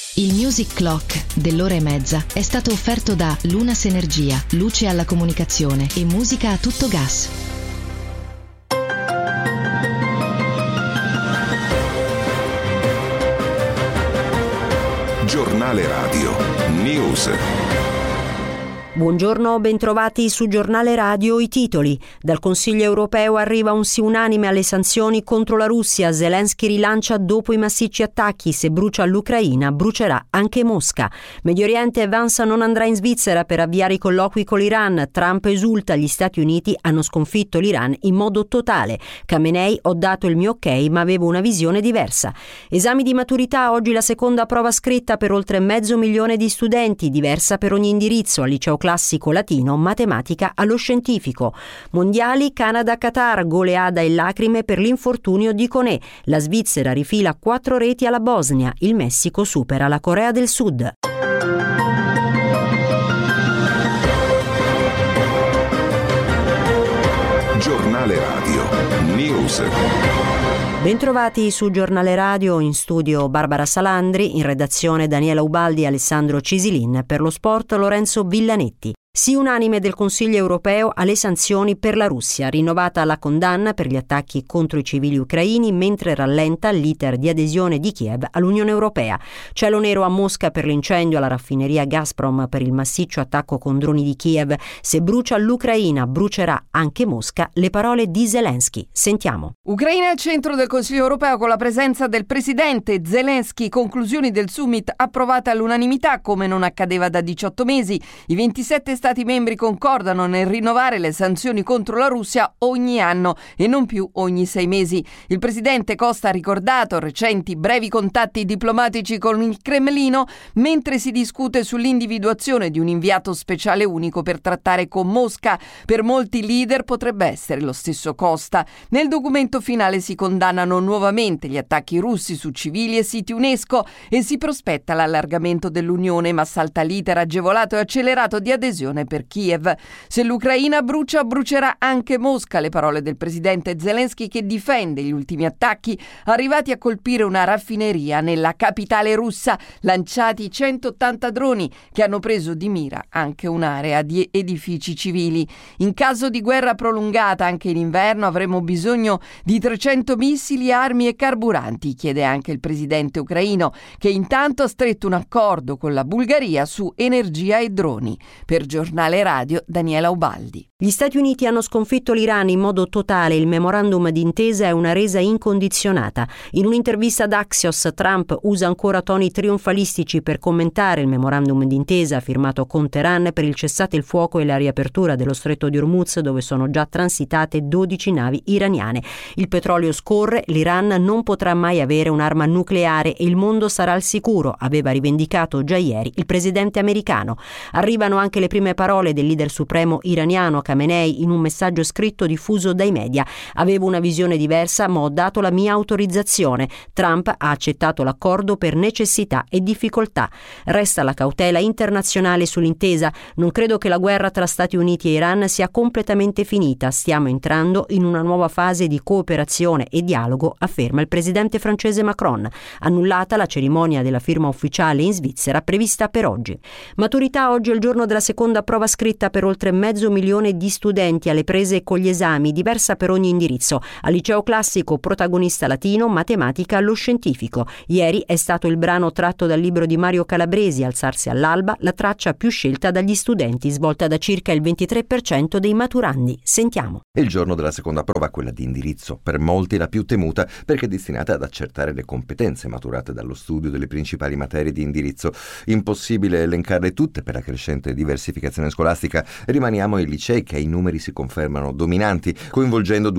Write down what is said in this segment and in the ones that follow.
Il Music Clock dell'ora e mezza è stato offerto da Lunas Energia, luce alla comunicazione e musica a tutto gas. Giornale Radio News. Buongiorno, bentrovati su Giornale Radio. I titoli. Dal Consiglio europeo arriva un sì unanime alle sanzioni contro la Russia. Zelensky rilancia dopo i massicci attacchi. Se brucia l'Ucraina, brucerà anche Mosca. Medio Oriente, Vance non andrà in Svizzera per avviare i colloqui con l'Iran. Trump esulta, gli Stati Uniti hanno sconfitto l'Iran in modo totale. Khamenei, ho dato il mio ok, ma avevo una visione diversa. Esami di maturità, oggi la seconda prova scritta per oltre 500.000 di studenti, diversa per ogni indirizzo, al liceo classico latino, matematica allo scientifico. Mondiali, Canada-Qatar, goleada e lacrime per l'infortunio di Koné. La Svizzera rifila 4 reti alla Bosnia, il Messico supera la Corea del Sud. Giornale Radio News. Bentrovati su Giornale Radio, in studio Barbara Salandri, in redazione Daniela Ubaldi e Alessandro Cisilin, per lo sport Lorenzo Villanetti. Sì unanime del Consiglio europeo alle sanzioni per la Russia, rinnovata la condanna per gli attacchi contro i civili ucraini, mentre rallenta l'iter di adesione di Kiev all'Unione Europea. Cielo nero a Mosca per l'incendio alla raffineria Gazprom per il massiccio attacco con droni di Kiev. Se brucia l'Ucraina, brucerà anche Mosca. Le parole di Zelensky. Sentiamo. Ucraina al centro del Consiglio europeo con la presenza del presidente Zelensky. Conclusioni del summit approvate all'unanimità come non accadeva da 18 mesi. I 27 Stati membri concordano nel rinnovare le sanzioni contro la Russia ogni anno e non più ogni 6 mesi. Il presidente Costa ha ricordato recenti brevi contatti diplomatici con il Cremlino mentre si discute sull'individuazione di un inviato speciale unico per trattare con Mosca. Per molti leader potrebbe essere lo stesso Costa. Nel documento finale si condannano nuovamente gli attacchi russi su civili e siti UNESCO e si prospetta l'allargamento dell'Unione, ma salta l'iter agevolato e accelerato di adesione per Kiev. Se l'Ucraina brucia, brucerà anche Mosca, le parole del presidente Zelensky, che difende gli ultimi attacchi arrivati a colpire una raffineria nella capitale russa, lanciati 180 droni che hanno preso di mira anche un'area di edifici civili. In caso di guerra prolungata anche in inverno avremo bisogno di 300 missili, armi e carburanti, chiede anche il presidente ucraino, che intanto ha stretto un accordo con la Bulgaria su energia e droni. Per Giornale Radio Daniela Ubaldi. Gli Stati Uniti hanno sconfitto l'Iran in modo totale. Il memorandum d'intesa è una resa incondizionata. In un'intervista ad Axios, Trump usa ancora toni trionfalistici per commentare il memorandum d'intesa firmato con Teheran per il cessate il fuoco e la riapertura dello stretto di Hormuz, dove sono già transitate 12 navi iraniane. Il petrolio scorre, l'Iran non potrà mai avere un'arma nucleare e il mondo sarà al sicuro, aveva rivendicato già ieri il presidente americano. Arrivano anche le prime parole del leader supremo iraniano Khamenei in un messaggio scritto diffuso dai media. Avevo una visione diversa, ma ho dato la mia autorizzazione. Trump ha accettato l'accordo per necessità e difficoltà. Resta la cautela internazionale sull'intesa. Non credo che la guerra tra Stati Uniti e Iran sia completamente finita. Stiamo entrando in una nuova fase di cooperazione e dialogo, afferma il presidente francese Macron. Annullata la cerimonia della firma ufficiale in Svizzera prevista per oggi. Maturità, oggi è il giorno della seconda prova scritta per oltre 500.000 di studenti alle prese con gli esami, diversa per ogni indirizzo. Al liceo classico, protagonista latino, matematica allo scientifico. Ieri è stato il brano tratto dal libro di Mario Calabresi, Alzarsi all'alba, la traccia più scelta dagli studenti, svolta da circa il 23% dei maturandi. Sentiamo. È il giorno della seconda prova, quella di indirizzo, per molti la più temuta perché è destinata ad accertare le competenze maturate dallo studio delle principali materie di indirizzo. Impossibile elencarle tutte per la crescente diversificazione scolastica. Rimaniamo ai licei, che ai numeri si confermano dominanti, coinvolgendo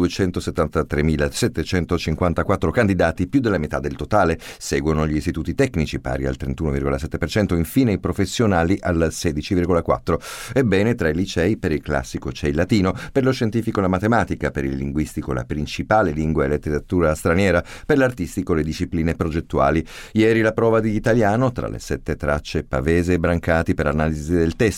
273.754 candidati, più della metà del totale. Seguono gli istituti tecnici, pari al 31,7%, infine i professionali al 16,4%. Ebbene, tra i licei, per il classico c'è il latino, per lo scientifico la matematica, per il linguistico la principale lingua e letteratura straniera, per l'artistico le discipline progettuali. Ieri la prova di italiano, tra le 7 tracce Pavese e Brancati per analisi del testo.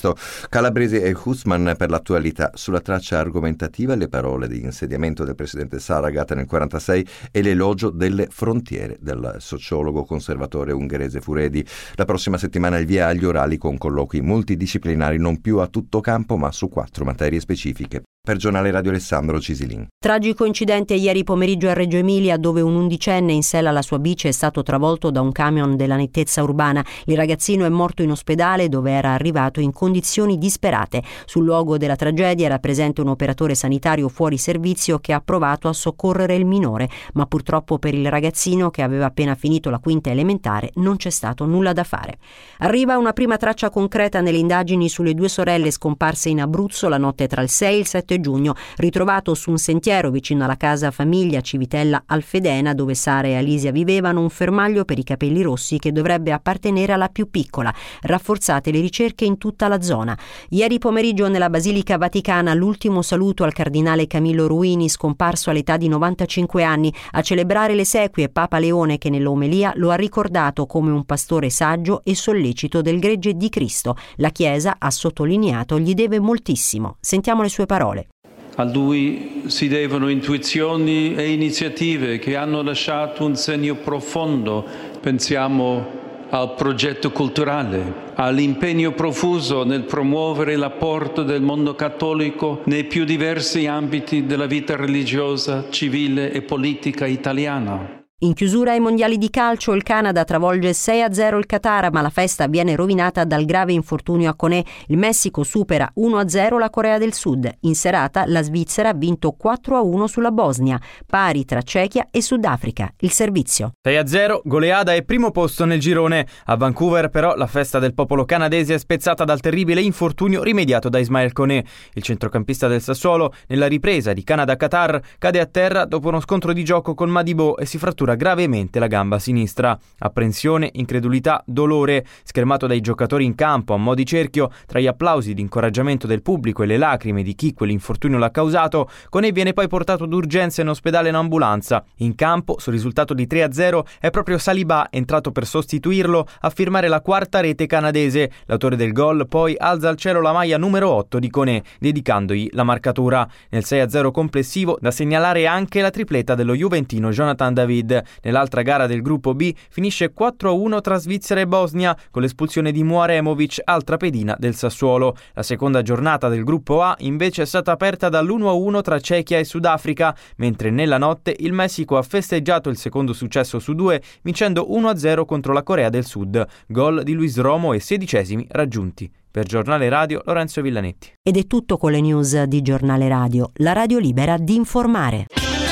Calabresi e Hussman per l'attualità. Sulla traccia argomentativa le parole di insediamento del presidente Saragat nel 1946 e l'elogio delle frontiere del sociologo conservatore ungherese Furedi. La prossima settimana il via agli orali con colloqui multidisciplinari non più a tutto campo ma su 4 materie specifiche. Per Giornale Radio Alessandro Cisilin. Tragico incidente ieri pomeriggio a Reggio Emilia, dove un undicenne in sella alla sua bici è stato travolto da un camion della nettezza urbana. Il ragazzino è morto in ospedale, dove era arrivato in condizioni disperate. Sul luogo della tragedia era presente un operatore sanitario fuori servizio che ha provato a soccorrere il minore, ma purtroppo per il ragazzino, che aveva appena finito la quinta elementare, non c'è stato nulla da fare. Arriva una prima traccia concreta nelle indagini sulle 2 sorelle scomparse in Abruzzo la notte tra il 6 e il 7 giugno, ritrovato su un sentiero vicino alla casa famiglia Civitella Alfedena, dove Sara e Alisia vivevano, un fermaglio per i capelli rossi che dovrebbe appartenere alla più piccola. Rafforzate le ricerche in tutta la zona. Ieri pomeriggio nella Basilica Vaticana l'ultimo saluto al cardinale Camillo Ruini, scomparso all'età di 95 anni. A celebrare le esequie Papa Leone, che nell'omelia lo ha ricordato come un pastore saggio e sollecito del gregge di Cristo. La Chiesa, ha sottolineato, gli deve moltissimo. Sentiamo le sue parole. A lui si devono intuizioni e iniziative che hanno lasciato un segno profondo. Pensiamo al progetto culturale, all'impegno profuso nel promuovere l'apporto del mondo cattolico nei più diversi ambiti della vita religiosa, civile e politica italiana. In chiusura ai mondiali di calcio il Canada travolge 6-0 il Qatar, ma la festa viene rovinata dal grave infortunio a Koné. Il Messico supera 1-0 la Corea del Sud. In serata la Svizzera ha vinto 4-1 sulla Bosnia, pari tra Cechia e Sudafrica. Il servizio. 6-0, goleada e primo posto nel girone. A Vancouver però la festa del popolo canadese è spezzata dal terribile infortunio rimediato da Ismael Koné. Il centrocampista del Sassuolo, nella ripresa di Canada-Qatar, cade a terra dopo uno scontro di gioco con Madibo e si frattura gravemente la gamba sinistra. Apprensione, incredulità, dolore. Schermato dai giocatori in campo a mo' di cerchio, tra gli applausi di incoraggiamento del pubblico e le lacrime di chi quell'infortunio l'ha causato, Koné viene poi portato d'urgenza in ospedale in ambulanza. In campo, sul risultato di 3-0, è proprio Saliba, entrato per sostituirlo, a firmare la 4ª rete canadese. L'autore del gol poi alza al cielo la maglia numero 8 di Koné, dedicandogli la marcatura. Nel 6-0 complessivo da segnalare anche la tripletta dello juventino Jonathan David. Nell'altra gara del gruppo B finisce 4-1 tra Svizzera e Bosnia, con l'espulsione di Muaremovic, altra pedina del Sassuolo. La seconda giornata del gruppo A invece è stata aperta dall'1-1 tra Cechia e Sudafrica, mentre nella notte il Messico ha festeggiato il secondo successo su 2 vincendo 1-0 contro la Corea del Sud. Gol di Luis Romo e 16esimi raggiunti. Per Giornale Radio, Lorenzo Villanetti. Ed è tutto con le news di Giornale Radio, la radio libera di informare.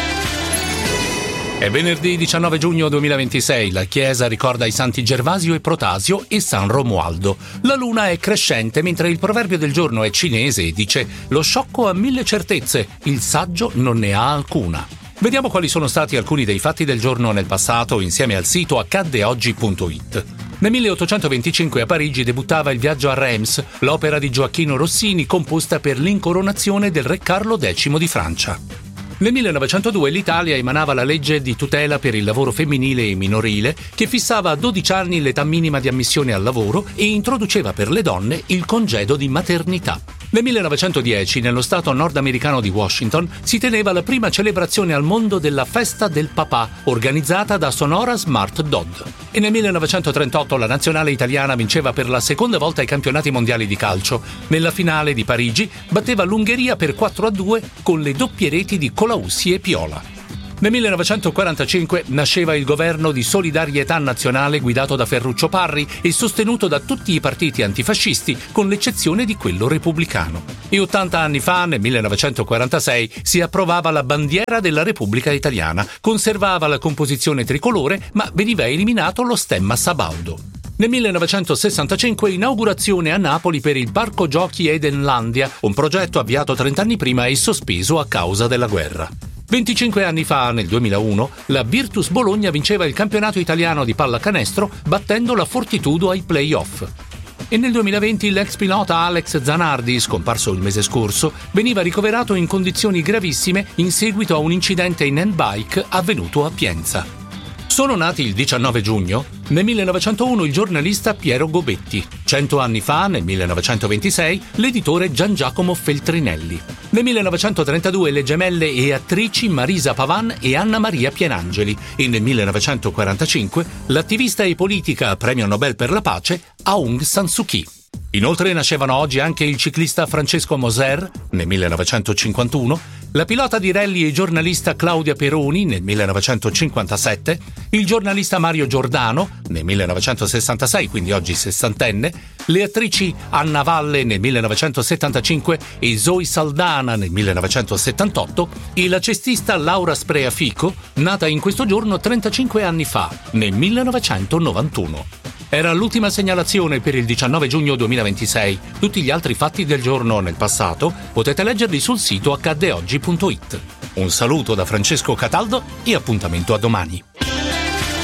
È venerdì 19 giugno 2026, la Chiesa ricorda i santi Gervasio e Protasio e San Romualdo. La luna è crescente mentre il proverbio del giorno è cinese e dice: lo sciocco ha 1000 certezze, il saggio non ne ha alcuna. Vediamo quali sono stati alcuni dei fatti del giorno nel passato insieme al sito accaddeoggi.it. Nel 1825 a Parigi debuttava Il viaggio a Reims, l'opera di Gioacchino Rossini composta per l'incoronazione del re Carlo X di Francia. Nel 1902 l'Italia emanava la legge di tutela per il lavoro femminile e minorile che fissava a 12 anni l'età minima di ammissione al lavoro e introduceva per le donne il congedo di maternità. Nel 1910, nello stato nordamericano di Washington, si teneva la prima celebrazione al mondo della Festa del Papà, organizzata da Sonora Smart Dodd. E nel 1938 la nazionale italiana vinceva per la seconda volta i campionati mondiali di calcio. Nella finale di Parigi batteva l'Ungheria per 4-2 con le doppie reti di Colaussi e Piola. Nel 1945 nasceva il governo di solidarietà nazionale guidato da Ferruccio Parri e sostenuto da tutti i partiti antifascisti, con l'eccezione di quello repubblicano. E 80 anni fa, nel 1946, si approvava la bandiera della Repubblica Italiana, conservava la composizione tricolore, ma veniva eliminato lo stemma sabaudo. Nel 1965 inaugurazione a Napoli per il Parco Giochi Edenlandia, un progetto avviato 30 anni prima e sospeso a causa della guerra. 25 anni fa, nel 2001, la Virtus Bologna vinceva il campionato italiano di pallacanestro battendo la Fortitudo ai play-off. E nel 2020 l'ex pilota Alex Zanardi, scomparso il mese scorso, veniva ricoverato in condizioni gravissime in seguito a un incidente in handbike avvenuto a Pienza. Sono nati il 19 giugno, nel 1901 il giornalista Piero Gobetti, 100 anni fa, nel 1926, l'editore Gian Giacomo Feltrinelli. Nel 1932 le gemelle e attrici Marisa Pavan e Anna Maria Pienangeli e nel 1945 l'attivista e politica premio Nobel per la pace Aung San Suu Kyi. Inoltre nascevano oggi anche il ciclista Francesco Moser nel 1951, la pilota di rally e giornalista Claudia Peroni nel 1957, il giornalista Mario Giordano nel 1966, quindi oggi sessantenne, le attrici Anna Valle nel 1975 e Zoe Saldana nel 1978 e la cestista Laura Spreafico, nata in questo giorno 35 anni fa, nel 1991. Era l'ultima segnalazione per il 19 giugno 2026. Tutti gli altri fatti del giorno nel passato potete leggerli sul sito accaddeoggi.it. Un saluto da Francesco Cataldo e appuntamento a domani.